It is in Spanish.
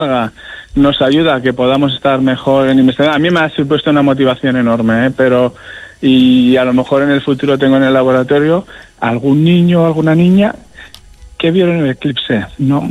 nos ayuda a que podamos estar mejor en investigación. A mí me ha supuesto una motivación enorme, pero y a lo mejor en el futuro tengo en el laboratorio algún niño o alguna niña que vieron el eclipse, ¿no?